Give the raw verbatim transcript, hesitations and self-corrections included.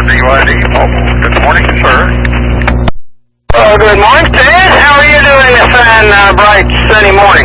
W I D Mobile. Good morning, sir. Oh, good morning, Ted. How are you doing this fine, uh, bright, sunny morning?